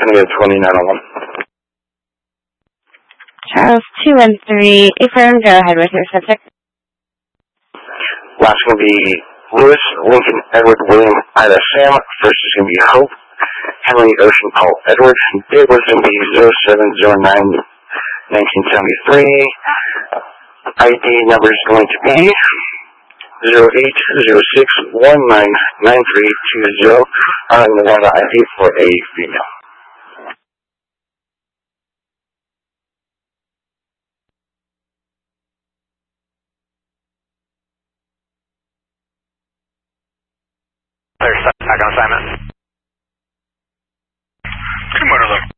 Infinity 2901. Charles 213, affirm, go ahead with your subject. Last going to be Lewis, Lincoln, Edward, William, Ida, Sam. First is going to be Hope, Henry, Ocean, Paul, Edward. Date was going to be 0709-1973. ID number is going to be 0806199320. I'm the one ID for a female. Back on assignment. 2 motor left.